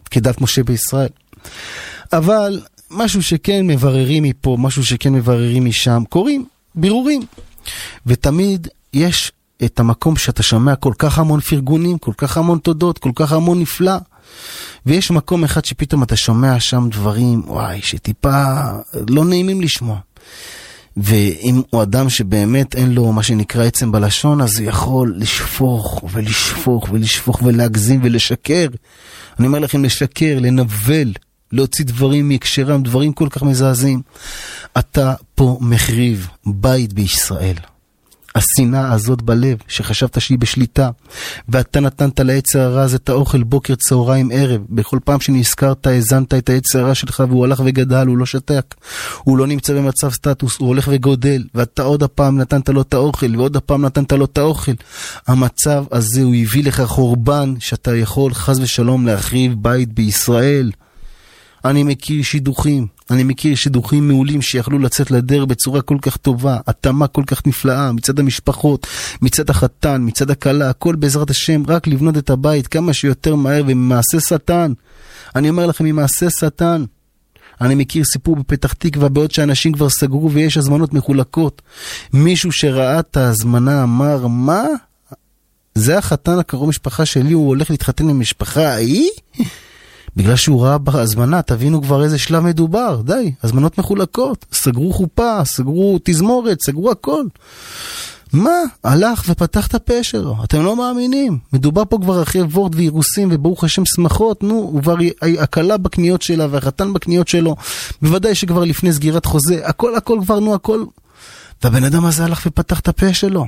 כדת משה בישראל. אבל משהו שכן מבררים מפה, משהו שכן מבררים משם, קוראים בירורים. ותמיד יש את המקום שאתה שומע כל כך המון פרגונים, כל כך המון תודות, כל כך המון נפלא. ויש מקום אחד שפתאום אתה שומע שם דברים, וואי, שטיפה לא נעימים לשמוע. ואם הוא אדם שבאמת אין לו מה שנקרא עצם בלשון, אז הוא יכול לשפוך ולשפוך ולשפוך ולהגזים ולשקר. אני אומר לכם, לשקר, לנבל, להוציא דברים מהקשרם, דברים כל כך מזעזעים. אתה פה מחריב בית בישראל. השנאה הזאת בלב, שחשבת שהיא בשליטה, ואתה נתנת ליצר הרע הזה את האוכל בוקר, צהריים, ערב. בכל פעם שנזכרת, הזנת את היצר הרע שלך, והוא הלך וגדל, הוא לא שתק. הוא לא נמצא במצב סטטוס, הוא הולך וגודל, ואתה עוד הפעם נתנת לו את האוכל, ועוד הפעם נתנת לו את האוכל. המצב הזה הוא הביא לך חורבן, שאתה יכול חס ושלום להחריב בית בישראל. אני מכיר שידוכים מעולים שיכלו לצאת לדרך בצורה כל כך טובה, התאמה כל כך נפלאה, מצד המשפחות, מצד החתן, מצד הכלה, הכל בעזרת השם, רק לבנות את הבית כמה שיותר מהר, וממעשה שטן. אני אומר לכם, ממעשה שטן. אני מכיר סיפור בפתח תקווה, בעוד שאנשים כבר סגרו ויש הזמנות מחולקות. מישהו שראה את ההזמנה אמר, מה? זה החתן הקרוב משפחה שלי, הוא הולך להתחתן עם משפחה ההיא? בגלל שהוא ראה בהזמנה, תבינו כבר איזה שלב מדובר, די, הזמנות מחולקות, סגרו חופה, סגרו תזמורת, סגרו הכל. מה? הלך ופתח את הפה שלו, אתם לא מאמינים, מדובר פה כבר אחרי וורט ואירוסים וברוך השם שמחות, נו, הוא כבר הקלה בקניות שלה והחתן בקניות שלו, בוודאי שכבר לפני סגירת חוזה, הכל כבר, נו, הכל. והבן אדם הזה הלך ופתח את הפה שלו.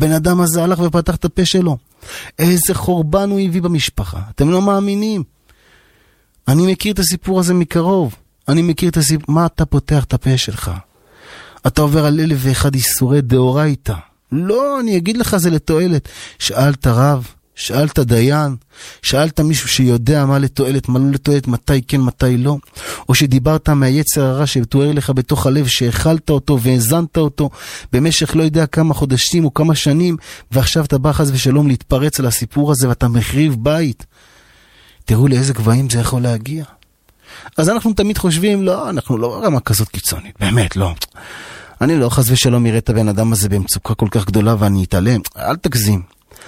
איזה חורבן הוא הביא במשפחה, אתם לא מאמינים. אני מכיר את הסיפור הזה מקרוב. מה אתה פותח את הפה שלך? אתה עובר על 1,001 איסורי דאורייתא. לא, אני אגיד לך, זה לתועלת. שאלת רב, שאלת דיין, שאלת מישהו שיודע מה לתועלת, מה לא לתועלת, מתי כן, מתי לא. או שדיברת מהיצר הרע שתואר לך בתוך הלב, שהאכלת אותו והזנת אותו במשך לא יודע כמה חודשים או כמה שנים, ועכשיו אתה בא חס ושלום להתפרץ על הסיפור הזה ואתה מחריב בית. תראו לאיזה גבהים זה יכול להגיע. אז אנחנו תמיד חושבים, לא, אנחנו לא רמה כזאת קיצונית, באמת לא. אני לא חס ושלום יראה את הבן אדם הזה במצוקה כל כך גדולה ואני אתעלם, אל תגזים.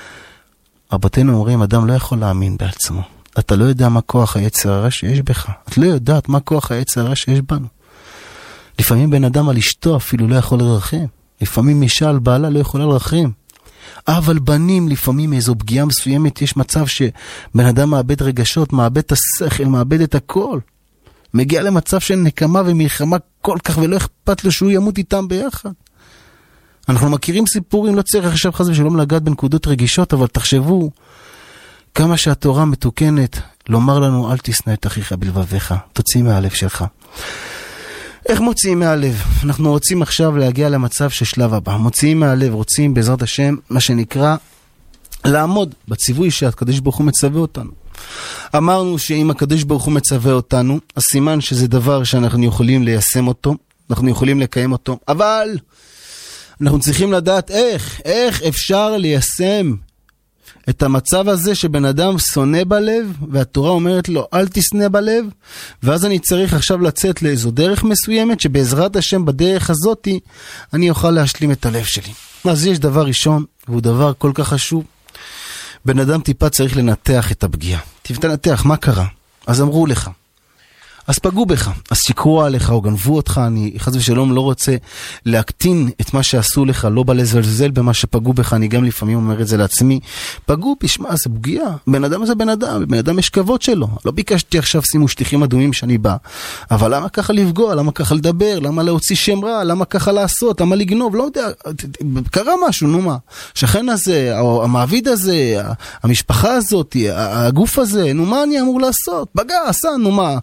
רבותינו אומרים, אדם לא יכול להאמין בעצמו. אתה לא יודע מה כוח היצר הרע שיש בך. את לא יודעת מה כוח היצר הרע שיש בנו. לפעמים בן אדם על אשתו אפילו לא יכול לרחם. לפעמים אישה על בעלה לא יכולה לרחם. אבל בנים, לפעמים מאיזו פגיעה מסוימת, יש מצב שבן אדם מאבד רגשות, מאבד את השכל, מאבד את הכל. מגיע למצב של נקמה ומלחמה כל כך, ולא אכפת לו שהוא ימות איתם ביחד. אנחנו מכירים סיפורים, לא צריך עכשיו חס ושלום לגעת בנקודות רגישות, אבל תחשבו כמה שהתורה מתוקנת לומר לנו, אל תשנא את אחיך בלבביך, תוציא מהלב שלך. איך מוציאים מהלב? אנחנו רוצים עכשיו להגיע למצב של שלב הבא. מוציאים מהלב, רוצים בעזרת השם, מה שנקרא, לעמוד בציווי שהקדוש ברוך הוא מצווה אותנו. אמרנו שאם הקדוש ברוך הוא מצווה אותנו, הסימן שזה דבר שאנחנו יכולים ליישם אותו, אנחנו יכולים לקיים אותו, אבל אנחנו צריכים לדעת איך אפשר ליישם את המצב הזה שבן אדם שונא בלב, והתורה אומרת לו, אל תשנא בלב, ואז אני צריך עכשיו לצאת לאיזו דרך מסוימת, שבעזרת השם בדרך הזאת, אני אוכל להשלים את הלב שלי. אז יש דבר ראשון, והוא דבר כל כך חשוב, בן אדם טיפה צריך לנתח את הפגיעה. תנתח, מה קרה? אז אמרו לך, אז פגעו בך, אז שיקרו עליך או גנבו אותך, אני חס ושלום לא רוצה להקטין את מה שעשו לך, לא בא לזלזל במה שפגעו בך, אני גם לפעמים אומר את זה לעצמי, פגעו בשמה, זה פגיעה, בן אדם זה בן אדם יש כבוד שלו, לא ביקשתי עכשיו שימו שטיחים אדומים שאני בא, אבל למה ככה לפגוע, למה ככה לדבר, למה להוציא שם רע, למה ככה לעשות, למה לגנוב, לא יודע, קרה משהו, נו מה, שכן הזה, המעביד הזה, המשפחה הזאת, הגוף הזה, נו מה אני אמור לעשות, בגע, עשה, נו מה,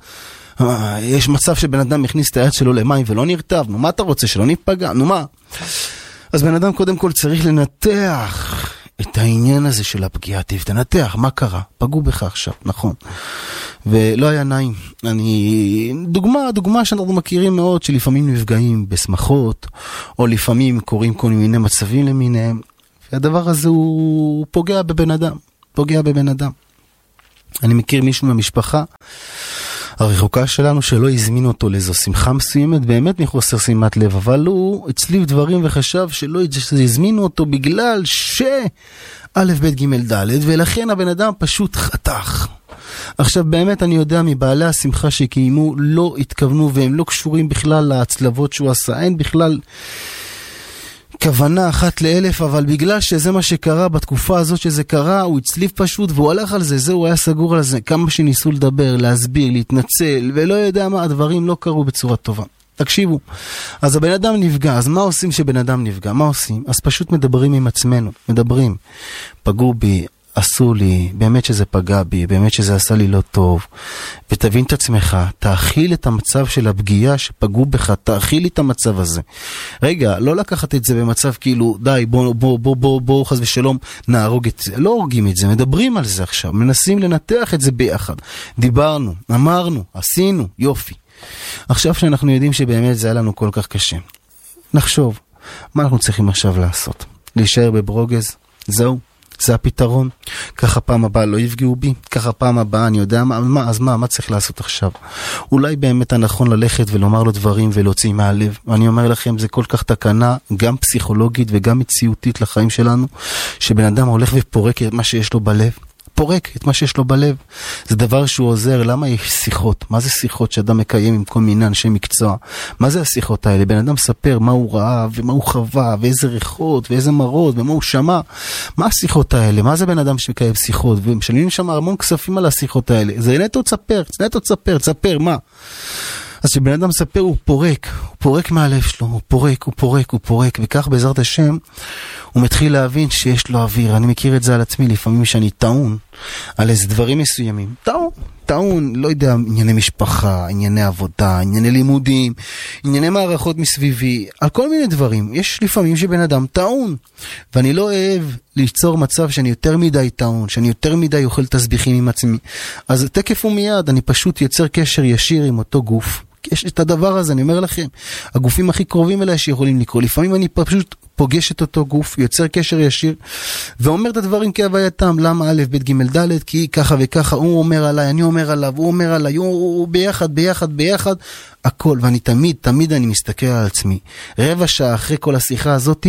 יש מצב שבן אדם מכניס את היד שלו למים ולא נרטב, נו מה אתה רוצה שלא ניפגע, נו מה? אז בן אדם קודם כל צריך לנתח את העניין הזה של הפגיעה, תנתח, מה קרה? פגעו בך עכשיו, נכון. ולא היה נעים. דוגמה שאנחנו מכירים מאוד, שלפעמים נפגעים בשמחות, או לפעמים קוראים כל מיני מצבים למיניהם, והדבר הזה הוא פוגע בבן אדם. אני מכיר מישהו מהמשפחה הרחוקה שלנו שלא הזמינו אותו לאיזו שמחה מסוימת, באמת מחוסר שימת לב, אבל הוא הצליב דברים וחשב שלא הזמינו אותו בגלל א' ב' ג' ד', ולכן הבן אדם פשוט חתך. עכשיו באמת אני יודע מבעלי השמחה שקיימו לא התכוונו והם לא קשורים בכלל להצלבות שהוא עשה, אין בכלל כוונה אחת לאלף, אבל בגלל שזה מה שקרה בתקופה הזאת שזה קרה, הוא הצליף פשוט והוא הלך על זה, הוא היה סגור על זה, כמה שניסו לדבר, להסביר, להתנצל, ולא יודע מה, הדברים לא קרו בצורה טובה. תקשיבו, אז הבן אדם נפגע, אז מה עושים שבן אדם נפגע? מה עושים? אז פשוט מדברים עם עצמנו, מדברים, פגעו בי, עשו לי, באמת שזה פגע בי, באמת שזה עשה לי לא טוב, ותבין את עצמך, תאכיל את המצב של הפגיעה שפגעו בך, תאכיל את המצב הזה. רגע, לא לקחת את זה במצב כאילו, די, בוא חס ושלום, נהרוג את זה. לא הורגים את זה, מדברים על זה עכשיו, מנסים לנתח את זה ביחד. דיברנו, אמרנו, עשינו, יופי. עכשיו שאנחנו יודעים שבאמת זה היה לנו כל כך קשה, נחשוב, מה אנחנו צריכים עכשיו לעשות? להישאר בברוגז? זהו? זה הפתרון? ככה פעם הבאה לא יפגעו בי? ככה פעם הבאה אני יודע מה? אז מה צריך לעשות עכשיו? אולי באמת הנכון ללכת ולומר לו דברים ולהוציא מהלב. אני אומר לכם, זה כל כך תקנה, גם פסיכולוגית וגם מציאותית לחיים שלנו, שבן אדם הולך ופורק את מה שיש לו בלב. פורק את מה שיש לו בלב. זה דבר שהוא עוזר. למה יש שיחות? מה זה שיחות שאדם מקיים עם כל מיני אנשי מקצוע? מה זה השיחות האלה? בן אדם ספר מה הוא ראה ומה הוא חווה ואיזה ריחות ואיזה מראות ומה הוא שמע. מה השיחות האלה? מה זה בן אדם שמקיים שיחות? ומשלמים שם המון כספים על השיחות האלה. זה נטו תספר, מה? אז שבן אדם ספר הוא פורק מהלב שלו, הוא פורק, וכך בעזרת השם הוא מתחיל להבין שיש לו אוויר. אני מכיר את זה על עצמי, לפעמים שאני טעון על איזה דברים מסוימים, טעון, לא יודע, ענייני משפחה, ענייני עבודה, ענייני לימודים, ענייני מערכות מסביבי, על כל מיני דברים. יש לפעמים שבן אדם טעון, ואני לא אוהב ליצור מצב שאני יותר מדי טעון, שאני יותר מדי אוכל תסביכים עם עצמי. אז תקף ומיד, אני פשוט יוצר קשר ישיר עם אותו גוף. יש את הדבר הזה, אני אומר לכם, הגופים הכי קרובים אליי שיכולים לקרוא. לפעמים אני פשוט פוגש את אותו גוף, יוצר קשר ישיר, ואומר את הדברים כהווייתם. למה א', ב', ג', ד', כי ככה וככה, הוא אומר עליי, אני אומר עליו, הוא אומר עליי, הוא ביחד, הכל. ואני תמיד אני מסתכל על עצמי. רבע שעה אחרי כל השיחה הזאת,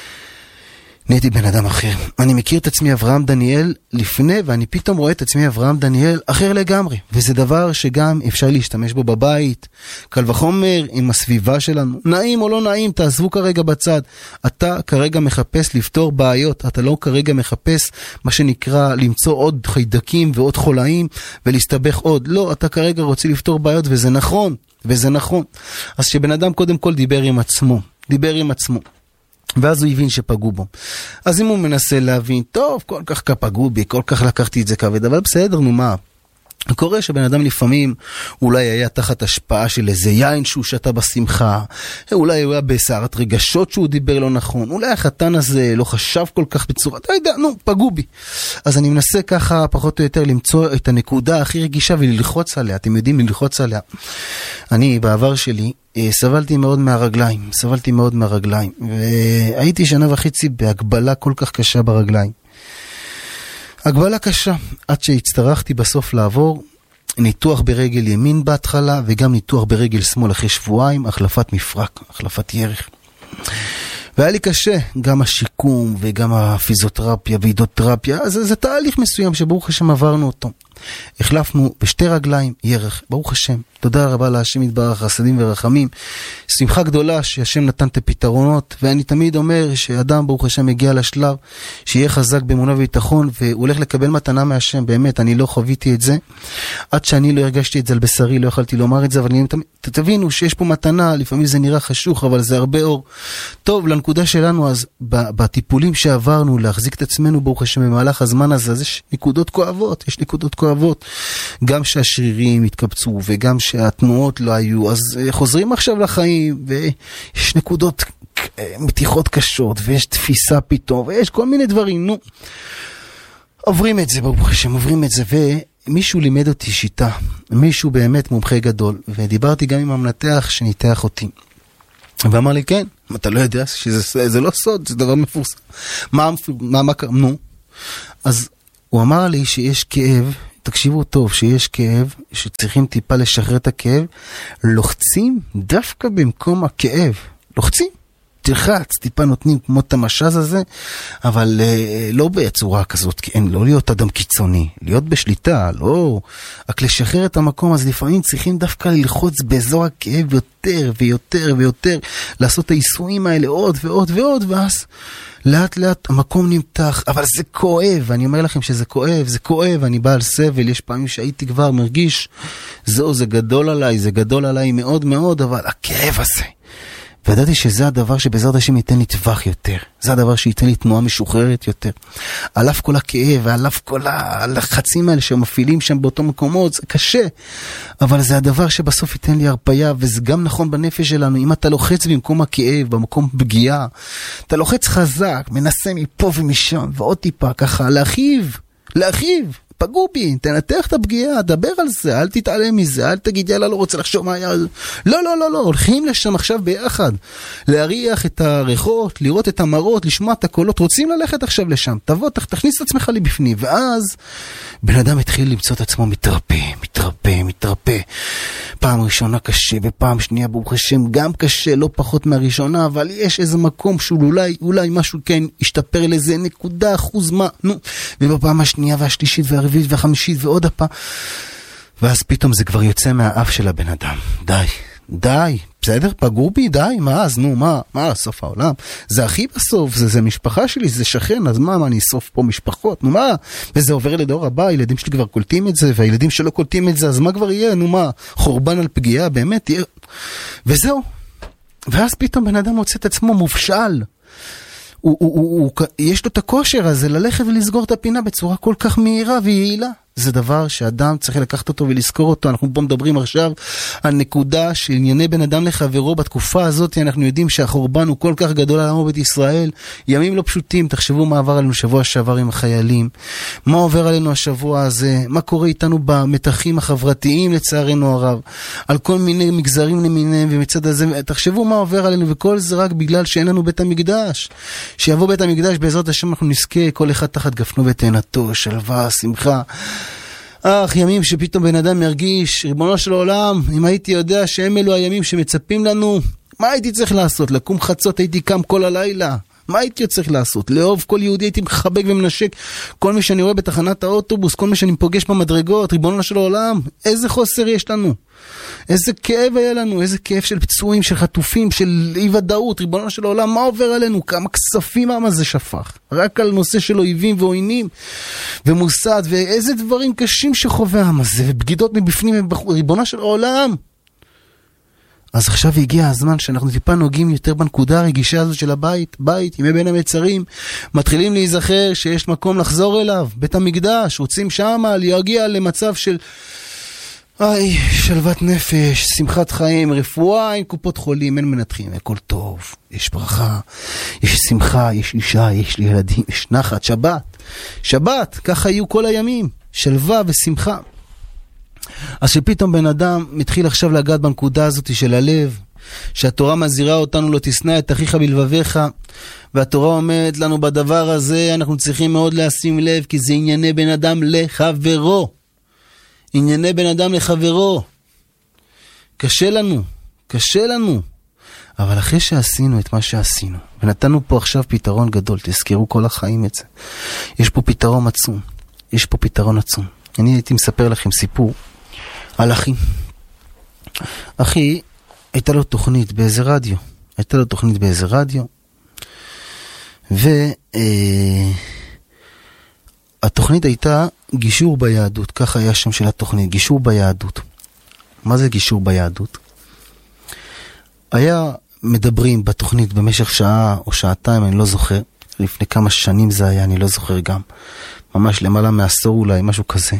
נהייתי בן אדם אחר. אני מכיר את עצמי אברהם דניאל לפני, ואני פתאום רואה את עצמי אברהם דניאל אחר לגמרי. וזה דבר שגם אפשר להשתמש בו בבית, קל וחומר עם הסביבה שלנו. נעים או לא נעים, תעזבו כרגע בצד. אתה כרגע מחפש לפתור בעיות, אתה לא כרגע מחפש מה שנקרא למצוא עוד חיידקים ועוד חולאים ולהסתבך עוד. לא, אתה כרגע רוצה לפתור בעיות, וזה נכון. אז שבן אדם קודם כל דיבר עם עצמו. ואז הוא הבין שפגעו בו. אז אם הוא מנסה להבין, טוב, כל כך פגעו בי, כל כך לקחתי את זה כבד, אבל בסדר, נו מה? קורה שבן אדם לפעמים אולי היה תחת השפעה של איזה יין שהוא שתה בשמחה, אולי הוא היה בסערת רגשות שהוא דיבר לא נכון, אולי החתן הזה לא חשב כל כך בצורה, אתה יודע, פגעו בי. אז אני מנסה ככה פחות או יותר למצוא את הנקודה הכי רגישה וללחוץ עליה. אתם יודעים, ללחוץ עליה. אני בעבר שלי סבלתי מאוד מהרגליים, והייתי 1.5 שנה בהגבלה כל כך קשה ברגליים. הגבלה קשה, עד שהצטרכתי בסוף לעבור ניתוח ברגל ימין בהתחלה, וגם ניתוח ברגל שמאל אחרי שבועיים, החלפת מפרק, החלפת ירך. והיה לי קשה, גם השיקום וגם הפיזיותרפיה והידרותרפיה, אז זה תהליך מסוים שברוך השם עברנו אותו. החלפנו בשתי רגליים ירך, ברוך השם. תודה רבה להשם יתברך, חסדים ורחמים. שמחה גדולה שהשם נתן את הפתרונות, ואני תמיד אומר שאדם ברוך השם מגיע לשלב שיהיה חזק באמונה וביטחון, והוא הולך לקבל מתנה מהשם. באמת, אני לא חוויתי את זה, עד שאני לא הרגשתי את זה על בשרי, לא יכלתי לומר את זה, אבל תבינו שיש פה מתנה, לפעמים זה נראה חשוך, אבל זה הרבה אור. טוב, לנקודה שלנו, אז בטיפולים שעברנו, להחזיק את עצמנו ברוך השם במהלך הזמן הזה, אז יש נקודות כואבות, גם שהשרירים התקבצו וגם שהתנועות לא היו, אז חוזרים עכשיו לחיים, ויש נקודות מתיחות קשות, ויש תפיסה פתאום, ויש כל מיני דברים, עוברים את זה ברוך השם, ומישהו לימד אותי שיטה, מישהו באמת מומחה גדול, ודיברתי גם עם המנתח שניתח אותי, ואמר לי, כן, אתה לא יודע שזה לא סוד, זה דבר מפורסם. אז הוא אמר לי שיש כאב, תקשיבו טוב, שיש כאב, שצריכים טיפה לשחרר את הכאב, לוחצים דווקא במקום הכאב. לוחצים. תלחץ, טיפה נותנים כמו את המשז הזה, אבל לא בצורה כזאת, כי אין, לא להיות אדם קיצוני, להיות בשליטה, לא, רק לשחרר את המקום, אז לפעמים צריכים דווקא ללחוץ באזור הכאב יותר ויותר ויותר, לעשות את האיסויים האלה עוד ועוד ועוד, ואז לאט לאט המקום נמתח, אבל זה כואב, אני אומר לכם שזה כואב, זה כואב, אני בא על סבל, יש פעמים שהייתי כבר מרגיש, זהו, זה גדול עליי מאוד מאוד, אבל הכאב הזה, וידעתי שזה הדבר שבעזרת השם ייתן לי טווח יותר. זה הדבר שייתן לי תנועה משוחררת יותר. על אף כל הכאב ועל אף כל הלחצים האלה שמפעילים שם באותו מקומות, זה קשה. אבל זה הדבר שבסוף ייתן לי הרפאיה, וזה גם נכון בנפש שלנו. אם אתה לוחץ במקום הכאב, במקום פגיעה, אתה לוחץ חזק, מנסה מפה ומשם, ועוד טיפה ככה, להרחיב. פגעו בי, תנתח את הפגיעה, דבר על זה, אל תתעלם מזה, אל תגיד יאללה לא רוצה לחשוב מה היה. לא, הולכים לשם עכשיו ביחד, להריח את הריחות, לראות את המראות, לשמוע את הקולות, רוצים ללכת עכשיו לשם, תבוא, תכניס את עצמך לי בפנים, ואז בן אדם התחיל למצוא את עצמו מתרפא, פעם ראשונה קשה, ופעם שנייה ברוך השם גם קשה, לא פחות מהראשונה, אבל יש איזה מקום שאולי משהו כן ישתפר לזה נקודה, אחוז מה, ובפעם השנייה והשלישית והרביעית והחמישית ועוד הפעם, ואז פתאום זה כבר יוצא מהאף של הבן אדם. די, בסדר? פגעו בי, די, מה אז? מה, סוף העולם? זה הכי בסוף, זה משפחה שלי, זה שכן, אז מה, אני אסוף פה משפחות? מה? וזה עובר לדור הבא, הילדים שלי כבר קולטים את זה, והילדים שלא קולטים את זה, אז מה כבר יהיה? מה? חורבן על פגיעה, באמת יהיה. וזהו. ואז פתאום בן אדם מוצא את עצמו מובשל. יש לו את הכושר הזה ללכת ולסגור את הפינה בצורה כל כך מהירה ויעילה. זה דבר שאדם צריך לקחת אותו ולזכור אותו. אנחנו פה מדברים עכשיו על נקודה של ענייני בן אדם לחברו. בתקופה הזאת אנחנו יודעים שהחורבן הוא כל כך גדול על עמו בית ישראל. ימים לא פשוטים, תחשבו מה עבר עלינו שבוע שעבר עם החיילים, מה עובר עלינו השבוע הזה, מה קורה איתנו במתחים החברתיים לצערנו הרב, על כל מיני מגזרים למיניהם, ומצד הזה תחשבו מה עובר עלינו, וכל זה רק בגלל שאין לנו בית המקדש. שיבוא בית המקדש בעזרת השם אנחנו נזכה כל אחד תחת גפנו ותאנתו, שלווה, שמחה. ימים שפתאום בן אדם מרגיש, ריבונו של העולם, אם הייתי יודע שהם אלו הימים שמצפים לנו, מה הייתי צריך לעשות? לקום חצות הייתי קם כל הלילה. מה הייתי צריך לעשות? לאהוב כל יהודי הייתי מחבק ומנשק כל מי שאני רואה בתחנת האוטובוס, כל מי שאני פוגש במדרגות, ריבונו של העולם, איזה חוסר יש לנו. איזה כאב היה לנו, איזה כאב של פצועים, של חטופים, של אי ודאות, ריבונו של העולם, מה עובר עלינו? כמה כספים העם הזה שפך, רק על נושא של אויבים ועוינים ומוסד, ואיזה דברים קשים שחווה העם הזה, ובגידות מבפנים, ריבונו של העולם. אז עכשיו הגיע הזמן שאנחנו טיפה נוגעים יותר בנקודה הרגישה הזאת של הבית, ימי בין המצרים, מתחילים להיזכר שיש מקום לחזור אליו, בית המקדש, רוצים שמה להגיע למצב של שלוות נפש, שמחת חיים, רפואה, אין קופות חולים, אין מנתחים, הכל טוב, יש ברכה, יש שמחה, יש אישה, יש לי ילדים, יש נחת, שבת, ככה יהיו כל הימים, שלווה ושמחה. אז שפתאום בן אדם מתחיל עכשיו לגעת בנקודה הזאת של הלב, שהתורה מזהירה אותנו לא תשנא את אחיך בלבביך, והתורה אומרת לנו בדבר הזה אנחנו צריכים מאוד לשים לב, כי זה ענייני בן אדם לחברו. ענייני בן אדם לחברו. קשה לנו. אבל אחרי שעשינו את מה שעשינו, ונתנו פה עכשיו פתרון גדול, תזכרו כל החיים את זה. יש פה פתרון עצום. אני הייתי מספר לכם סיפור על אחי, הייתה לו תוכנית באיזה רדיו, והתוכנית הייתה גישור ביהדות, ככה היה שם של התוכנית, גישור ביהדות. מה זה גישור ביהדות? היה מדברים בתוכנית במשך שעה או שעתיים, אני לא זוכר, לפני כמה שנים זה היה, אני לא זוכר גם, ממש למעלה מעשור אולי, משהו כזה.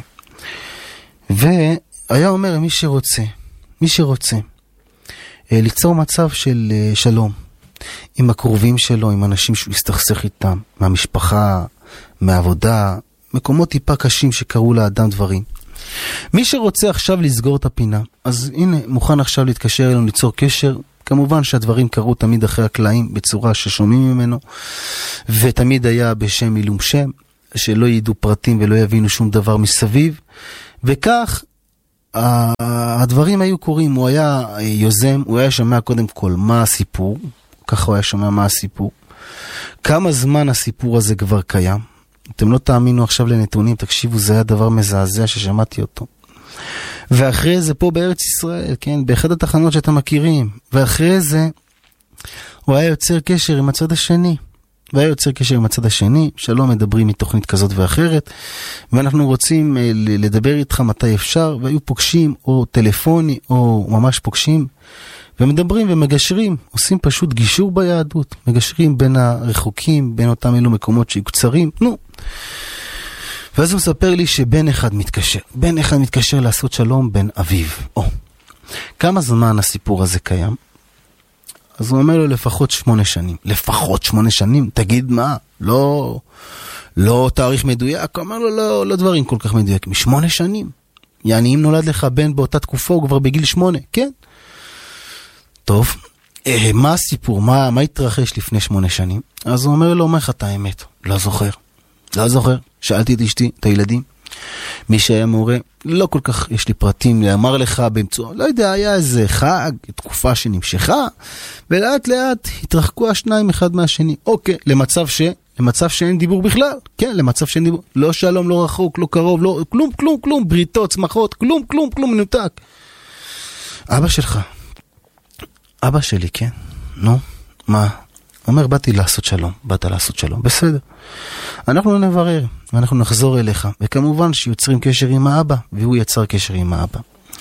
והיה אומר מי שרוצה ליצור מצב של שלום עם הקרובים שלו, עם אנשים שהוא יסתכסך איתם, מהמשפחה, מהעבודה, מקומות טיפה קשים שקראו לאדם דברים. מי שרוצה עכשיו לסגור את הפינה, אז הנה, מוכן עכשיו להתקשר אלינו, ליצור קשר. כמובן שהדברים קרו תמיד אחרי הקלעים, בצורה ששומעים ממנו, ותמיד היה בשם מילום שם. שלא ידעו פרטים ולא יבינו שום דבר מסביב, וכך הדברים היו קורים. הוא היה יוזם, הוא היה שומע קודם כל מה הסיפור, ככה הוא היה שומע מה הסיפור, כמה זמן הסיפור הזה כבר קיים. אתם לא תאמינו עכשיו לנתונים, תקשיבו, זה היה דבר מזעזע ששמעתי אותו. ואחרי זה פה בארץ ישראל, כן, באחד התחנות שאתם מכירים, ואחרי זה הוא היה יוצר קשר עם הצד השני, והיה יוצר קשר עם הצד השני, שלא מדברים מתוכנית כזאת ואחרת, ואנחנו רוצים לדבר איתך מתי אפשר, והיו פוגשים או טלפוני או ממש פוגשים, ומדברים ומגשרים, עושים פשוט גישור ביהדות, מגשרים בין הרחוקים, בין אותם אלו מקומות שקצרים, ואז הוא מספר לי שבן אחד מתקשר לעשות שלום בין אביו. כמה זמן הסיפור הזה קיים? אז הוא אומר לו לפחות 8 שנים. לפחות 8 שנים? תגיד מה? לא תאריך מדויק? הוא אומר לו לא דברים כל כך מדויקים. 8 שנים. יעני אם נולד לך בן באותה תקופה הוא כבר בגיל 8, כן? טוב, מה הסיפור? מה התרחש לפני 8 שנים? אז הוא אומר לו, אומר לך את האמת. לא זוכר. שאלתי את אשתי, את הילדים. מי שהיה מורה, לא כל כך יש לי פרטים לאמר לך באמצוע, לא יודע, היה איזה חג, תקופה שנמשכה, ולאט לאט התרחקו השניים אחד מהשני. אוקיי, למצב שאין דיבור בכלל. כן, למצב שאין דיבור. לא שלום, לא רחוק, לא קרוב, לא כלום, בריתות, צמחות, כלום, מנותק. אבא שלי, כן. נו, מה? אומר, באת לעשות שלום. בסדר. אנחנו נברר, ואנחנו נחזור אליך. וכמובן שיוצרים קשר עם האבא, והוא יצר קשר עם האבא.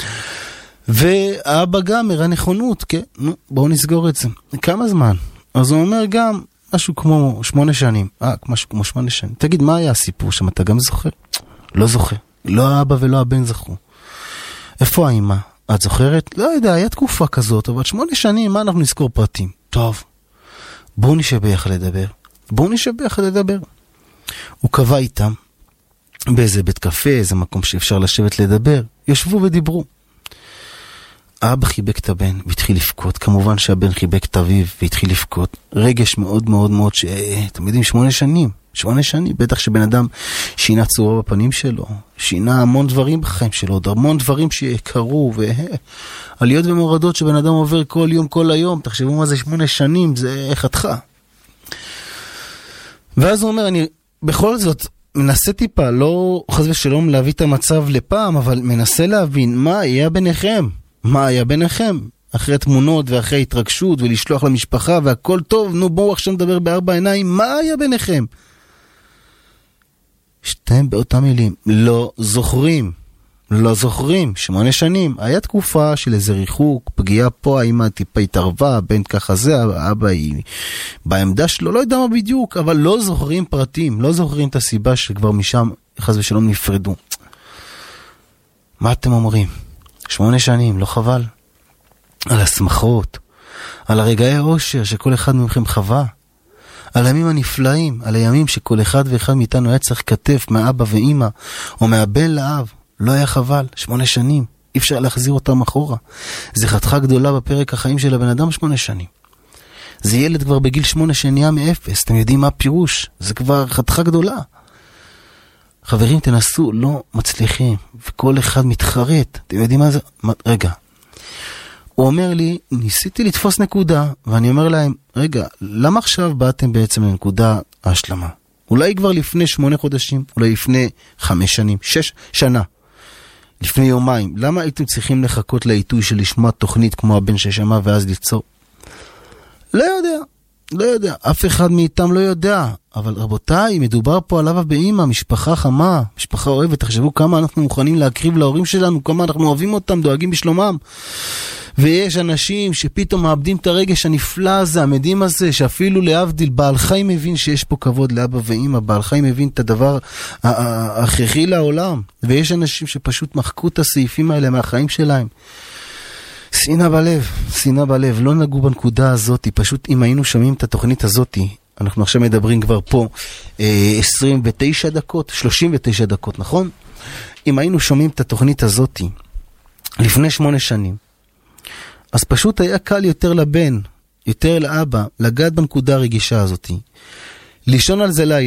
והאבא גם הראה נכונות, כן? נו, בואו נסגור את זה. כמה זמן? אז הוא אומר גם משהו כמו 8 שנים. משהו כמו 8 שנים. תגיד, מה היה הסיפור שם? אתה גם זוכר? לא זוכר. לא האבא ולא הבן זכרו. איפה האמא? את זוכרת? לא יודע, היה תקופה כזאת, אבל 8 שנים, מה אנחנו נזכור פרטים? טוב. בואו נשב ביחד לדבר. הוא קבע איתם באיזה בית קפה, איזה מקום שאפשר לשבת לדבר. ישבו ודיברו. האבא חיבק את הבן והתחיל לבכות. כמובן שהבן חיבק את אביו והתחיל לבכות. רגש מאוד מאוד מאוד אתם יודעים, 8 שנים. בטח שבן אדם שינה צורה בפנים שלו, שינה המון דברים בחיים שלו, עוד המון דברים שקרו, ועליות ומורדות שבן אדם עובר כל יום, כל היום. תחשבו מה זה 8 שנים, זה חתך. ואז הוא אומר, אני בכל זאת מנסה טיפה, לא חס ושלום להביא את המצב לפעם, אבל מנסה להבין מה היה ביניכם. אחרי תמונות ואחרי התרגשות ולשלוח למשפחה והכל טוב, נו בואו עכשיו נדבר בארבע עיניים, מה היה ביניכם? שתיים באותם מילים, לא זוכרים, 8 שנים, היה תקופה של איזה ריחוק, פגיעה פה, האמא טיפה התערבה, בין ככה זה, האבא היא בעמדה שלו, לא יודע מה בדיוק, אבל לא זוכרים פרטים, לא זוכרים את הסיבה שכבר משם חס ושלום נפרדו. מה אתם אומרים? 8 שנים, לא חבל? על השמחות, על הרגעי האושר שכל אחד מכם חווה, על הימים הנפלאים, על הימים שכל אחד ואחד מאיתנו היה צריך כתף מאבא ואמא, או מהבן לאב, לא היה חבל. 8 שנים, אי אפשר להחזיר אותם אחורה. זה חתיכה גדולה בפרק החיים של הבן אדם. 8 שנים. זה ילד כבר בגיל 8 שנהיה מאפס, אתם יודעים מה הפירוש? זה כבר חתיכה גדולה. חברים, תנסו, לא מצליחים, וכל אחד מתחרט. אתם יודעים מה זה? רגע. הוא אומר לי, ניסיתי לתפוס נקודה, ואני אומר להם, רגע, למה עכשיו באתם בעצם לנקודה ההשלמה? אולי כבר לפני 8 חודשים, אולי לפני 5 שנים, 6 שנה, לפני יומיים, למה הייתם צריכים לחכות לעיתוי של לשמוע תוכנית כמו הבן ששמע ואז ליצור? לא יודע, אף אחד מאיתם לא יודע, אבל רבותיי, מדובר פה על אבא באמא, משפחה חמה, משפחה אוהבת, תחשבו כמה אנחנו מוכנים להקריב להורים שלנו, כמה אנחנו אוהבים אותם, דואגים בשלומם. ויש אנשים שפתאום מאבדים את הרגש הנפלא הזה, המדהים הזה, שאפילו להבדיל, בעל חיים מבין שיש פה כבוד לאבא ואמא, בעל חיים מבין את הדבר ההכרחי לעולם, ויש אנשים שפשוט מחקו את הסעיפים האלה מהחיים שלהם. שנאה בלב, לא נגעו בנקודה הזאת, פשוט אם היינו שומעים את התוכנית הזאת, אנחנו עכשיו מדברים כבר פה 29 דקות, 39 דקות, נכון? אם היינו שומעים את התוכנית הזאת לפני 8 שנים, אז פשוט היה קל יותר לבן, יותר לאבא, לגעת בנקודה הרגישה הזאת. לישון על זה לילה,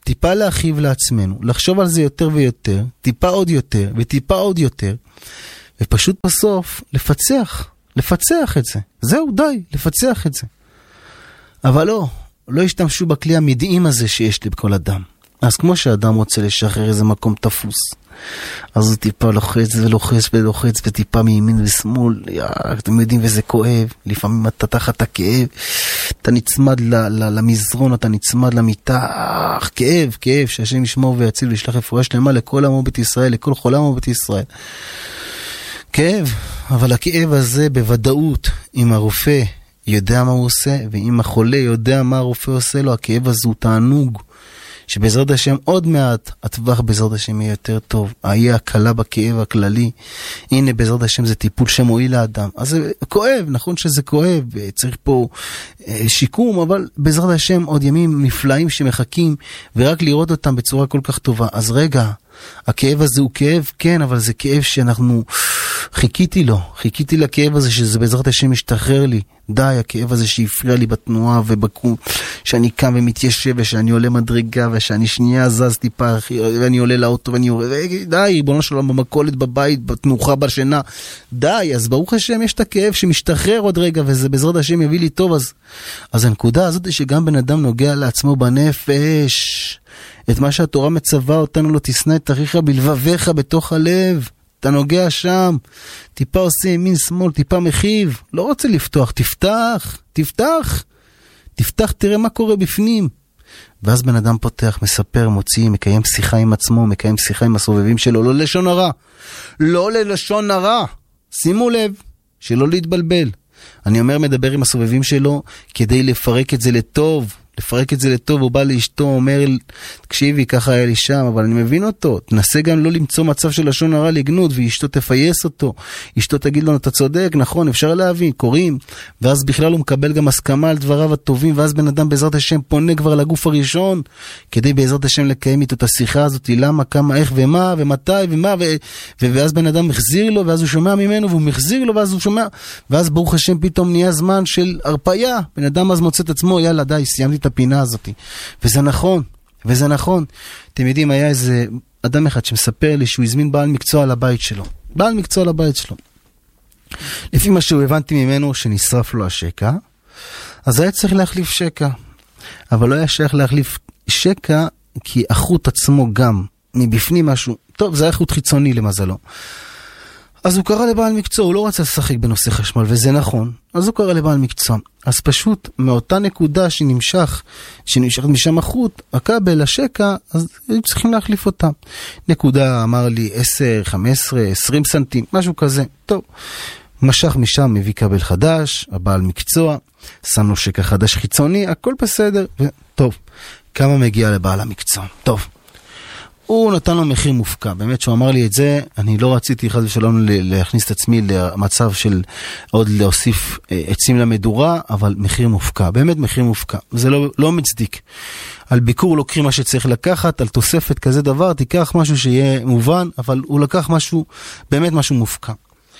טיפה להרחיב לעצמנו, לחשוב על זה יותר ויותר, טיפה עוד יותר, וטיפה עוד יותר, ופשוט בסוף לפצח את זה. זהו, די, לפצח את זה. אבל לא השתמשו בכלי המדהים הזה שיש לי בכל אדם. אז כמו שאדם רוצה לשחרר איזה מקום תפוס, אז הוא טיפה לוחץ ולוחץ ולוחץ, וטיפה מימין ושמאל, אתם יודעים וזה כואב, לפעמים אתה תחת הכאב, אתה נצמד למזרון, אתה נצמד למיטה, כאב, שהשם ישמור ויציל וישלח רפואה שלמה לכל עמו בית ישראל, לכל חולה עמו בית ישראל. כאב, אבל הכאב הזה בוודאות, אם הרופא יודע מה הוא עושה, ואם החולה יודע מה הרופא עושה לו, הכאב הזה הוא תענוג, שבעזרת השם עוד מעט הטווח בעזרת השם יהיה יותר טוב, יהיה הקלה בכאב הכללי. הנה בעזרת השם זה טיפול שמועיל לאדם, אז זה כואב, נכון שזה כואב, צריך פה שיקום, אבל בעזרת השם עוד ימים נפלאים שמחכים, ורק לראות אותם בצורה כל כך טובה. אז רגע, הכאב הזה הוא כאב, כן, אבל זה כאב שאנחנו חיכיתי לכאב הזה, שזה בעזרת השם משתחרר לי. די, הכאב הזה שהפריע לי בתנועה ובקום, שאני קם ומתיישב ושאני עולה מדרגה ושאני שנייה זז טיפה ואני עולה לאוטו ואני יורד, די, ריבונו של עולם, במקולת בבית, בתנוחה, בשינה, די. אז ברוך השם יש את הכאב שמשתחרר עוד רגע, וזה בעזרת השם יביא לי טוב. אז הנקודה הזאת היא שגם בן אדם נוגע לעצמו בנפש, את מה שהתורה מצווה אותנו, לא תשנא את אחיך בלבביך, בתוך הלב. אתה נוגע שם, טיפה עושה ימין שמאל, טיפה מחיב, לא רוצה לפתוח, תפתח, תראה מה קורה בפנים. ואז בן אדם פותח, מספר, מוציא, מקיים שיחה עם עצמו, מקיים שיחה עם הסובבים שלו, לא ללשון הרע, שימו לב, שלא להתבלבל. אני אומר, מדבר עם הסובבים שלו, כדי לפרק את זה לטוב, הוא בא לאשתו, אומר, תקשיבי, ככה היה לי שם, אבל אני מבין אותו, תנסה גם לא למצוא מצב של לשון הרע לגנות, ואשתו תפייס אותו, אשתו תגיד לנו, אתה צודק, נכון, אפשר להבין, קוראים, ואז בכלל הוא מקבל גם הסכמה על דבריו הטובים, ואז בן אדם בעזרת השם פונה כבר לגוף הראשון, כדי בעזרת השם לקיים איתו את השיחה הזאת, למה, כמה, איך ומה, ומתי, ואז בן אדם מחזיר לו, ואז הוא שומע ממנו, והוא מחזיר לו, ואז הוא שומע, ואז ברוך השם פתאום נהיה זמן של הרפיה, בן אדם אז מוצא את עצמו, יאללה, די, סיימתי את הפינה הזאת. וזה נכון. אתם יודעים, היה איזה אדם אחד שמספר לי שהוא הזמין בעל מקצוע לבית שלו. לפי מה שהוא הבנתי ממנו שנשרף לו השקע, אז היה צריך להחליף שקע. אבל לא היה שייך להחליף שקע, כי החוט עצמו גם מבפנים משהו. טוב, זה היה חוט חיצוני למזלו. אז הוא קרא לבעל מקצוע, הוא לא רצה לשחק בנושא חשמל, וזה נכון. אז הוא קרא לבעל מקצוע. אז פשוט מאותה נקודה שנמשך משם החוט, הכבל, השקע, אז צריכים להחליף אותה. נקודה, אמר לי, 10, 15, 20 סנטים, משהו כזה. טוב, משך משם, מביא כבל חדש, הבעל מקצוע, שם לו שקע חדש חיצוני, הכל בסדר. טוב, כמה מגיע לבעל המקצוע? טוב. הוא נתן לו מחיר מופקע, באמת שהוא אמר לי את זה, אני לא רציתי חס ושלום להכניס את עצמי למצב של עוד להוסיף עצים למדורה, אבל מחיר מופקע, באמת מחיר מופקע, זה לא מצדיק. על ביקור לוקחים מה שצריך לקחת, על תוספת כזה דבר, תיקח משהו שיהיה מובן, אבל הוא לקח משהו, באמת משהו מופקע.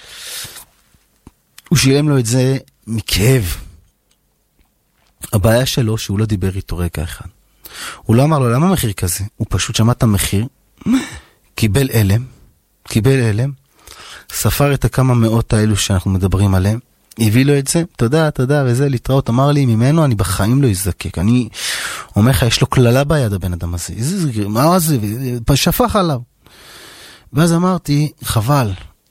הוא שילם לו את זה מכאב. הבעיה שלו שהוא לא דיבר איתו רגע אחד. הוא לא אמר לו, למה מחיר כזה? הוא פשוט שמע את המחיר, קיבל אלם, ספר את הכמה מאות האלו שאנחנו מדברים עליהם, הביא לו את זה, תודה, וזה להתראות, אמר לי, ממנו אני בחיים לא אזדקק, אני אומר לך, יש לו כללה ביד הבן אדם הזה, מה זה, שפך עליו. ואז אמרתי, חבל,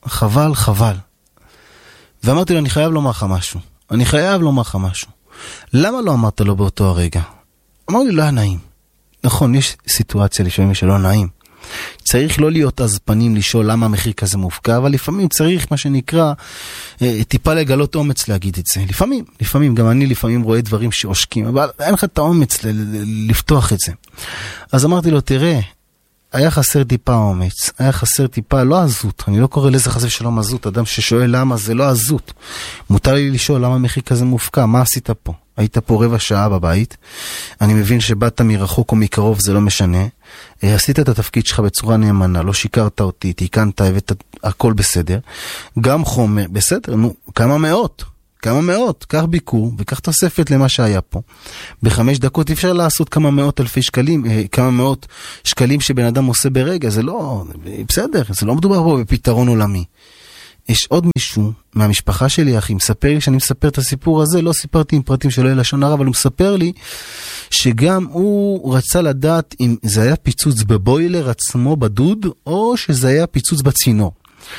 ואמרתי לו, אני חייב לומר לך משהו, למה לא אמרת לו באותו הרגע? אמר לי, לא היה נעים. נכון, יש סיטואציה לפעמים שלא נעים. צריך לא להיות אז פנים לשאול למה המחיר כזה מופקע, אבל לפעמים צריך מה שנקרא טיפה לגלות אומץ להגיד את זה. לפעמים, גם אני לפעמים רואה דברים שעושקים, אבל אין לך את האומץ לפתוח את זה. אז אמרתי לו, תראה, היה חסר טיפה אומץ, היה חסר טיפה, לא עזות, אני לא קורא לזה חסר שלום עזות, אדם ששואל למה זה לא עזות. מותר לי לשאול למה המחיר כזה מופקע, מה עשית פה? היית פה רבע שעה בבית, אני מבין שבאת מרחוק או מקרוב, זה לא משנה, עשית את התפקיד שלך בצורה נאמנה, לא שיקרת אותי, תיקנת, הבאת הכל בסדר, גם חומר, בסדר, נו, כמה כמה מאות, קח ביקור וקח תוספת למה שהיה פה. ב5 דקות אי אפשר לעשות כמה מאות אלפי שקלים, כמה מאות שקלים שבן אדם עושה ברגע, זה לא, בסדר, זה לא מדובר פה בפתרון עולמי. יש עוד מישהו מהמשפחה שלי, אחי, מספר לי שאני מספר את הסיפור הזה, לא סיפרתי עם פרטים שלא יהיה לשון הרע, אבל הוא מספר לי שגם הוא רצה לדעת אם זה היה פיצוץ בבוילר עצמו בדוד, או שזה היה פיצוץ בצינור.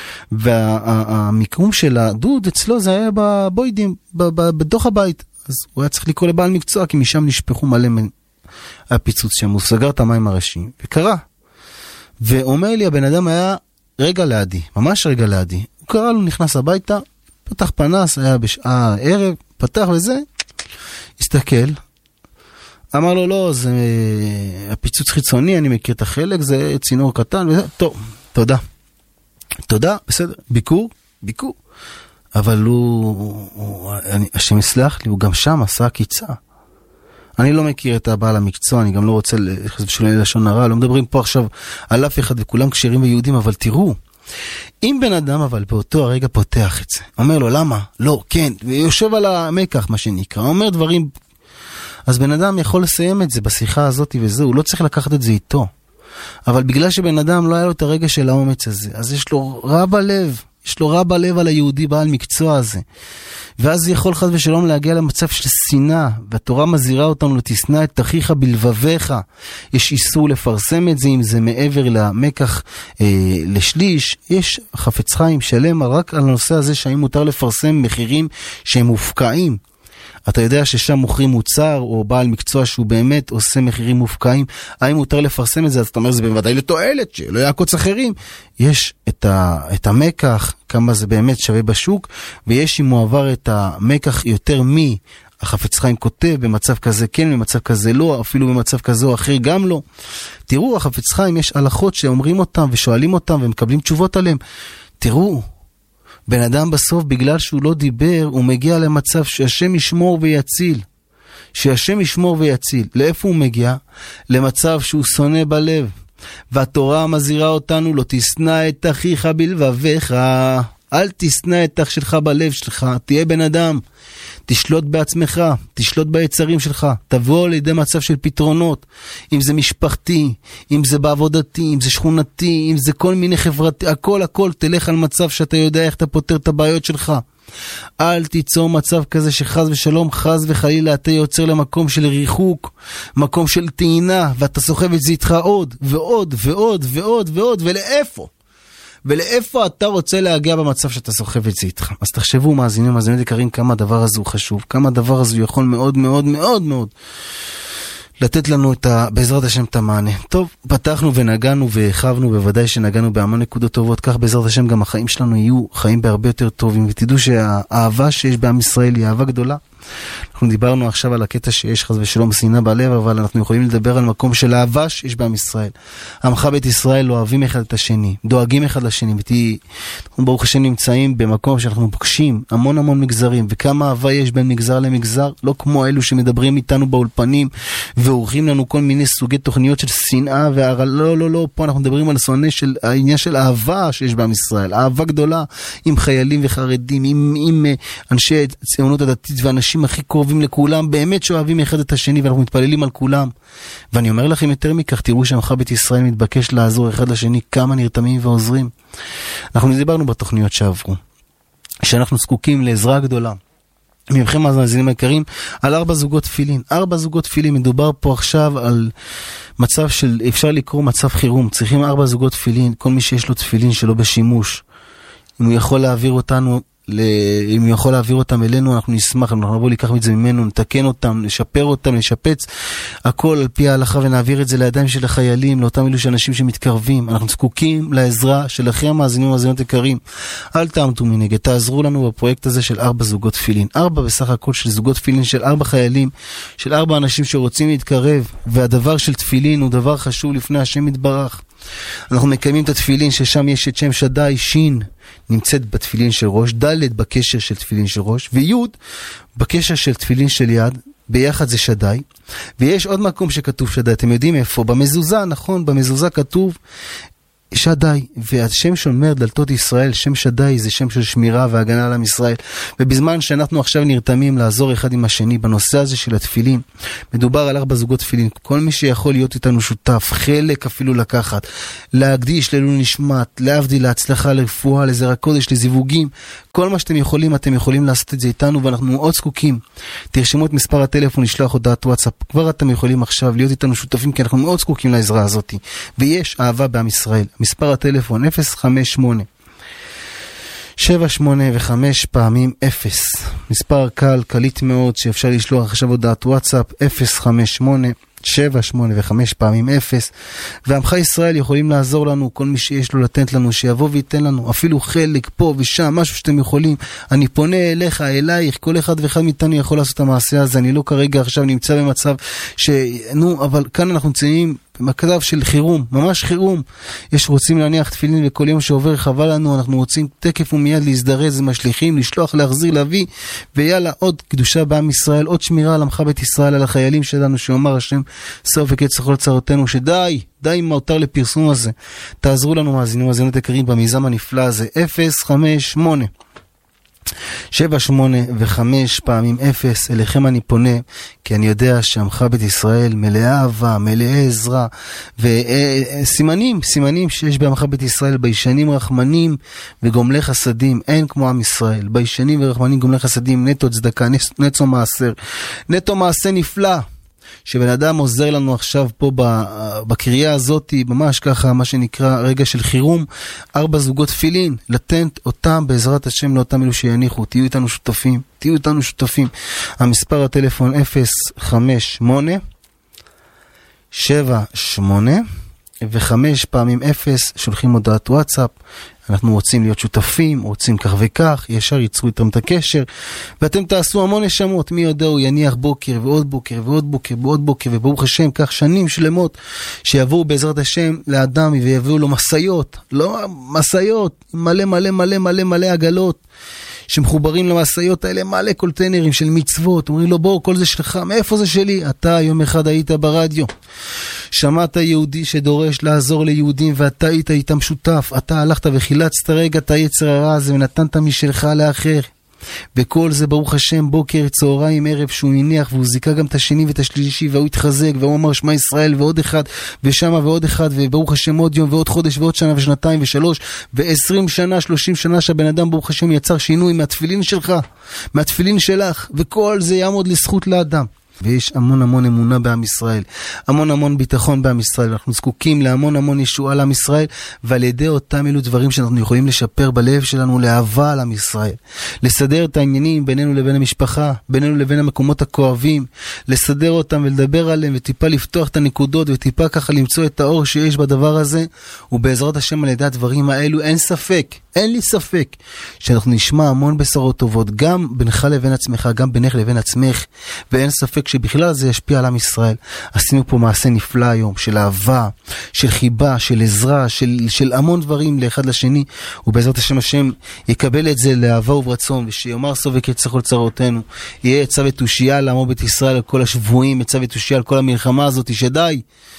והמיקום של הדוד אצלו זה היה בבוידים, בתוך הבית. אז הוא היה צריך לקרוא לבעל מקצוע, כי משם נשפכו מלא הפיצוץ שם. הוא סגר את המים הראשיים, וקרה. ואומר לי, הבן אדם היה רגע לידי, ממש רגע לידי. הוא קרא לו, נכנס הביתה, פתח פנס, היה בשעה ערב, פתח וזה, הסתכל, אמר לו, לא, זה הפיצוץ חיצוני, אני מכיר את החלק, זה צינור קטן, וזה, טוב, תודה. תודה, בסדר, ביקור, אבל השם יסלח לי, הוא גם שם עשה קיצה. אני לא מכיר את הבעל המקצוע, אני גם לא רוצה שלא יהיה לשון הרע, לא מדברים פה עכשיו על אף אחד וכולם כשרים ויהודים, אבל תראו, אם בן אדם אבל באותו הרגע פותח את זה, אומר לו למה? לא, כן, ויושב על המקח מה שנקרא, אומר דברים, אז בן אדם יכול לסיים את זה בשיחה הזאת וזהו, הוא לא צריך לקחת את זה איתו. אבל בגלל שבן אדם לא היה לו את הרגע של האומץ הזה, אז יש לו רע בלב, על היהודי בעל מקצוע הזה. ואז יכול חד ושלום להגיע למצב של שנאה, והתורה מזהירה אותנו לתשנא את אחיך בלבביך. יש איסור לפרסם את זה, אם זה מעבר למקח לשליש. יש חפץ חיים שלם רק על הנושא הזה שהאם מותר לפרסם מחירים שהם מופקעים. אתה יודע ששם מוכרים מוצר, או בעל מקצוע שהוא באמת עושה מחירים מופקעים, האם מותר לפרסם את זה? אז אתה אומר, זה בוודאי לתועלת, שלא יעקוץ אחרים. יש את המקח, כמה זה באמת שווה בשוק, ויש אם הוא עבר את המקח יותר החפץ חיים כותב, במצב כזה כן, במצב כזה לא, אפילו במצב כזה או אחר גם לא. תראו, החפץ חיים יש הלכות שאומרים אותם, ושואלים אותם, ומקבלים תשובות עליהם. תראו, בן אדם בסוף, בגלל שהוא לא דיבר, הוא מגיע למצב שהשם ישמור ויציל. שהשם ישמור ויציל. לאיפה הוא מגיע? למצב שהוא שונא בלב. והתורה מזהירה אותנו, לא תשנא את אחיך בלבביך. אל תשנא את אח שלך בלב שלך. תהיה בן אדם. תשלוט בעצמך, תשלוט ביצרים שלך, תבוא לידי מצב של פתרונות, אם זה משפחתי, אם זה בעבודתי, אם זה שכונתי, אם זה כל מיני חברתי, הכל, תלך על מצב שאתה יודע איך אתה פותר את הבעיות שלך. אל תיצור מצב כזה שחז ושלום, חז וחלילה אתה יוצר למקום של ריחוק, מקום של טעינה, ואתה סוחב את זה איתך עוד, ועוד, ולאיפה אתה רוצה להגיע במצב שאתה סוחב את זה איתך. אז תחשבו מאזינים יקרים, כמה הדבר הזה הוא חשוב, כמה הדבר הזה יכול מאוד מאוד מאוד מאוד לתת לנו בעזרת השם את המענה. טוב, פתחנו ונגענו והרחבנו, בוודאי שנגענו בהמון נקודות טובות, כך בעזרת השם גם החיים שלנו יהיו חיים בהרבה יותר טובים, ותדעו שהאהבה שיש בעם ישראל היא אהבה גדולה. אנחנו דיברנו עכשיו על הקטע שיש חס ושלום שנאה בלב, אבל אנחנו יכולים לדבר על מקום של אהבה שיש בעם ישראל. עמך בית ישראל לא אוהבים אחד את השני, דואגים אחד לשני, אנחנו ברוך השם נמצאים במקום שאנחנו פוגשים המון מגזרים, וכמה אהבה יש בין מגזר למגזר, לא כמו אלו שמדברים איתנו באולפנים ועורכים לנו כל מיני סוגי תוכניות של שנאה לא, פה אנחנו מדברים על העניין של אהבה שיש בעם ישראל, אהבה גדולה עם חיילים וחרדים, עם אנשי ציונות הדתית ואנשים הכי קרובים לכולם, באמת שאוהבים אחד את השני, ואנחנו מתפללים על כולם. ואני אומר לכם יותר מכך, תראו שעמך בית ישראל מתבקש לעזור אחד לשני, כמה נרתמים ועוזרים. אנחנו דיברנו בתוכניות שעברו, שאנחנו זקוקים לעזרה גדולה. מבחם מאזינים היקרים, על 4 זוגות תפילין. 4 זוגות תפילין, מדובר פה עכשיו על מצב של, אפשר לקרוא מצב חירום, צריכים 4 זוגות תפילין, כל מי שיש לו תפילין שלא בשימוש, אם הוא יכול להעביר אותנו, אם הוא יכול להעביר אותם אלינו, אנחנו נשמח, אנחנו נבוא לקח את זה ממנו, נתקן אותם, נשפר אותם, נשפץ, הכל על פי ההלכה, ונעביר את זה לידיים של החיילים, לאותם אלו שאנשים שמתקרבים. אנחנו זקוקים לעזרה שלכם המאזינים והמאזינות יקרים. אל תעמתו מנגד, תעזרו לנו בפרויקט הזה של 4 זוגות תפילין. 4 בסך הכל של זוגות תפילין של 4 חיילים, של 4 אנשים שרוצים להתקרב, והדבר של תפילין הוא דבר חשוב לפני השם יתברך. אנחנו מקיימים את התפילין ששם יש את שם שדי, שין נמצאת בתפילין של ראש, ד' בקשר של תפילין של ראש, וי' בקשר של תפילין של יד, ביחד זה שדי. ויש עוד מקום שכתוב שדי, אתם יודעים איפה? במזוזה, נכון? במזוזה כתוב שדי, והשם שאומר דלתות ישראל, שם שדי זה שם של שמירה והגנה על עם ישראל, ובזמן שאנחנו עכשיו נרתמים לעזור אחד עם השני בנושא הזה של התפילין, מדובר על 4 זוגות תפילין, כל מי שיכול להיות איתנו שותף, חלק אפילו לקחת, להקדיש לעילוי נשמת, להבדיל, להצלחה, לרפואה, לזרע קודש, לזיווגים, כל מה שאתם יכולים, אתם יכולים לעשות את זה איתנו, ואנחנו מאוד זקוקים. תרשמו את מספר הטלפון, לשלוח הודעת וואטסאפ, כבר אתם יכולים עכשיו להיות איתנו שותפים, כי אנחנו מאוד זקוקים לעזרה הזאת, ויש אהבה בעם ישראל. מספר הטלפון 058 785 פעמים 0. מספר קליט מאוד שאפשר לשלוח עכשיו הודעת וואטסאפ 058 785 פעמים 0. ועמך ישראל יכולים לעזור לנו, כל מי שיש לו לתת לנו, שיבוא וייתן לנו אפילו חלק פה ושם, משהו שאתם יכולים. אני פונה אליך, אלייך, כל אחד ואחד מאיתנו יכול לעשות את המעשה הזה. אני לא כרגע עכשיו נמצא במצב אבל כאן אנחנו נמצאים במצב של חירום, ממש חירום. רוצים להניח תפילין וכל יום שעובר חבל לנו, אנחנו רוצים תקף ומיד להזדרז עם השליחים, לשלוח, להחזיר, להביא, ויאללה, עוד קדושה בעם ישראל, עוד שמירה על עמך בית ישראל, על החיילים שלנו, שאומר השם סוף וקץ לכל צרותינו, שדי עם האותר לפרסום הזה. תעזרו לנו מאזינים ומאזינות יקרים במיזם הנפלא הזה. 058 785 פעמים 0. אליכם אני פונה, כי אני יודע שעמך בית ישראל מלאה אהבה, מלאה עזרה, וסימנים שיש בעמך בית ישראל, בישנים רחמנים וגומלי חסדים, אין כמו עם ישראל, בישנים ורחמנים גומלי חסדים, נטו צדקה, נטו מעשה נפלא, שבן אדם עוזר לנו עכשיו פה בקריאה הזאת, ממש ככה, מה שנקרא רגע של חירום, 4 זוגות תפילין, לתת אותם בעזרת השם לאותם אלו שיניחו. תהיו איתנו שותפים. המספר הטלפון 058 78 ו5 פעמים 0, שולחים הודעת וואטסאפ. אנחנו רוצים להיות שותפים, רוצים כך וכך, ישר ייצרו איתם את הקשר, ואתם תעשו המון נשמות. מי יודע, הוא יניח בוקר ועוד בוקר ועוד בוקר ועוד בוקר, וברוך השם, כך שנים שלמות שיבואו בעזרת השם לאדם ויביאו לו מסעיות, מלא עגלות שמחוברים למסעיות האלה, מלא קולטנרים של מצוות. אומרים לו, בוא, כל זה שלך, מאיפה זה שלי? אתה יום אחד היית ברדיו, שמעת יהודי שדורש לעזור ליהודים, ואתה היית איתם שותף, אתה הלכת וחילצת רגע את היצר הרע הזה ונתנת משלך לאחר, וכל זה ברוך השם, בוקר, צהריים, ערב, שהוא הניח והוא זיקה גם את השני ואת השלישי, והוא התחזק והוא אמר שמע ישראל, ועוד אחד ושמה ועוד אחד, וברוך השם עוד יום ועוד חודש ועוד שנה ושנתיים ושלוש ו20 שנה 30 שנה שהבן אדם ברוך השם יצר שינוי מהתפילין שלך, מהתפילין שלך, וכל זה יעמוד לזכות לאדם. ויש המון אמונה בעם ישראל, המון ביטחון בעם ישראל, אנחנו זקוקים להמון ישועה לעם ישראל, ועל ידי אותם אלו דברים שאנחנו יכולים לשפר בלב שלנו, לאהבה על עם ישראל, לסדר את העניינים בינינו לבין המשפחה, בינינו לבין המקומות הכואבים, לסדר אותם ולדבר עליהם, וטיפה לפתוח את הנקודות, וטיפה ככה למצוא את האור שיש בדבר הזה, ובעזרת השם על ידי הדברים האלו אין לי ספק שאנחנו נשמע המון בשורות טובות, גם בינך לבין עצמך, גם בינך לבין עצמך, ואין ספק שבכלל זה ישפיע על עם ישראל. עשינו פה מעשה נפלא היום, של אהבה, של חיבה, של עזרה, של המון דברים לאחד לשני, ובעזרת השם יקבל את זה לאהבה וברצון, ושיאמר סוף וקץ לכל צרותינו, יהיה עצה ותושייה לעמו בית ישראל, על כל השבויים, עצה ותושייה על כל המלחמה הזאת, שדי,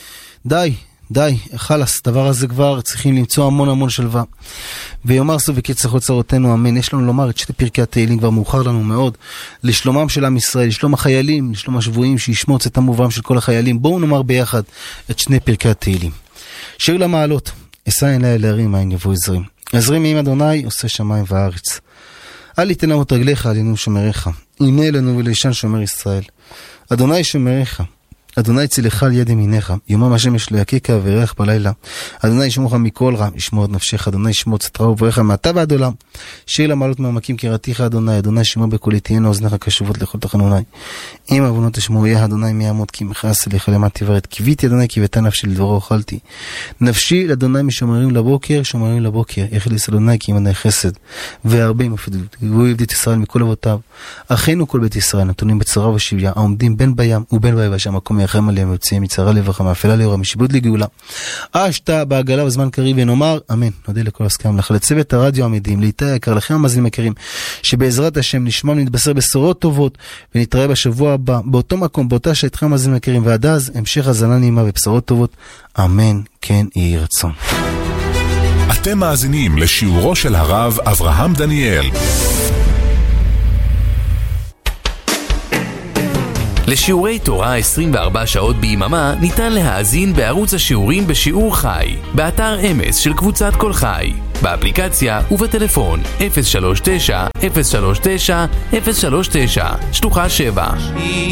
חלס, דבר הזה כבר צריכים למצוא המון שלווה. ויאמר סוף וקץ לכל צרותינו, אמן. יש לנו לומר את 2 פרקי התהילים, כבר מאוחר לנו מאוד, לשלומם של עם ישראל, לשלום החיילים, לשלום השבויים, שישמוץ את המובם של כל החיילים. בואו נאמר ביחד את 2 פרקי התהילים. שיר למעלות, אשא עיני אל ההרים, מאין יבוא עזרים. עזרים מעם אדוני, עושה שמיים וארץ. אל יתן נאות רגליך, עלינו שומריך. הנה אלינו ולישן שומר ישראל. אדוני שומריך. אדוני צילך על יד ימיניך, יומם השמש לא יקיקה וירח בלילה. אדוני ישמורך מכל רע, ישמור את נפשך. אדוני ישמור צאתך ובואך מעתה ועד עולם. שיר למעלות מעמקים קראתיך אדוני. אדוני שמוע בקולי, תהיינה אוזניך קשובות לכל תחנוני. אם עוונות תשמעו, יהיה אדוני מי יעמוד, כי מכעס אליך למען תבערת. קיוויתי אדוני קיוותה נפשי, לדברו אכלתי. נפשי לאדוני משומרים לבוקר, שומרים לבוקר. יחליס אדוני כי ימנה חסד והרבה מפדות. והוא יבדית ישראל מכל אבותיו. אחינו כל בית ישראל נתונים בצרה ובשביה, העומדים בין בים ובין ביבשה, המקום ירחם עליהם ויוצאים מצרה לברכה, מאפלה לאורה, משעבוד לגאולה. אשתה בעגלה בזמן קריב, ונאמר אמן. נודה לכל הסכם לך, לצוות הרדיו עמידים, לאיתי היקר, לכם המאזינים היקרים, שבעזרת השם נשמע ונתבשר בשורות טובות, ונתראה בשבוע הבא באותו מקום, באותה שעה איתכם המאזינים היקרים, ועד אז המשך הזנה נעימה ובשורות טובות. אמן, כן יהי רצון. אתם מאזינים לשיעורו של הרב אברהם דניאל. לשיעורי תורה 24 שעות ביממה ניתן להאזין בערוץ השיעורים בשיעור חי, באתר אמס של קבוצת כל חי, באפליקציה ובטלפון 039-039-039, שלוחה 7.